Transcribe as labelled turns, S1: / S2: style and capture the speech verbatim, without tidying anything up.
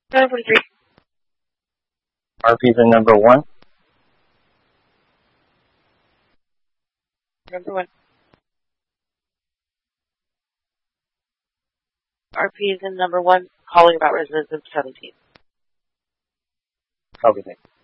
S1: seven forty-three.
S2: R P is in number one.
S1: Number one. R P is in number one, calling about residents of seventeen.
S2: Copy that.